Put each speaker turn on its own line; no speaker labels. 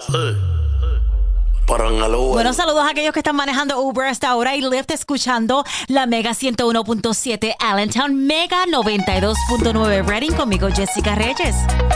Pero en el Uber.
Bueno, saludos a aquellos que están manejando Uber hasta ahora y Lyft escuchando la Mega 101.7 Allentown, Mega 92.9 Reading conmigo Jessica Reyes.